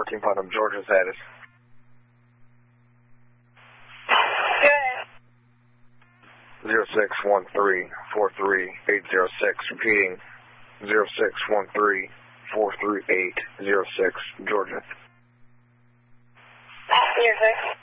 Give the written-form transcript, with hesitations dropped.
Team Putnam, Georgia status. Good. 0613-43806. Repeating. 0613-43806. Georgia. Yes, sir.